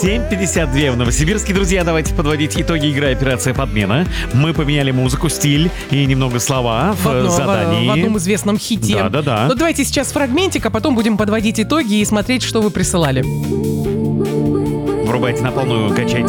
7:52 в Новосибирске. Друзья, давайте подводить итоги игры «Операция подмена». Мы поменяли музыку, стиль и немного слова в задании. В одном известном хите. Да. Ну давайте сейчас фрагментик, а потом будем подводить итоги и смотреть, что вы присылали. Врубайте на полную, качайте